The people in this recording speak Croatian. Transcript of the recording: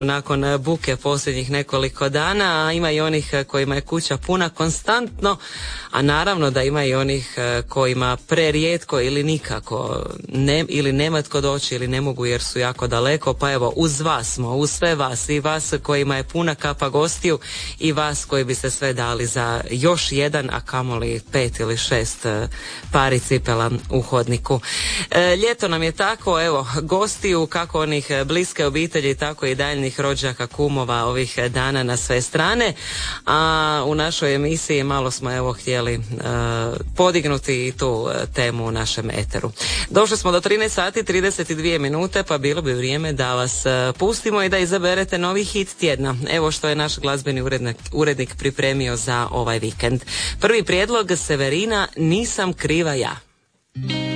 nakon buke posljednjih nekoliko dana, a ima i onih kojima je kuća puna konstantno, a naravno da ima i onih kojima prerijetko ili nikako ili nema tko doći ili ne mogu jer su jako daleko, pa evo uz vas smo, uz sve vas, i vas kojima je puna kapa gostiju i vas koji bi se sve dali za još jedan, a kamoli 5 ili 6 pari cipela u hodniku. Ljeto nam je tako, evo, gostiju kako onih bliske obitelji, tako i daljnih rođaka, kumova ovih dana na sve strane, a u našoj emisiji malo smo evo htjeli podignuti i tu temu u našem eteru. Došli smo do 13 sati 32 minute, pa bilo bi vrijeme da vas pustimo i da izaberete novi hit tjedna. Evo što je naš glazbeni urednik pripremio za ovaj vikend. Prvi prijedlog Severina, Nisam kriva ja.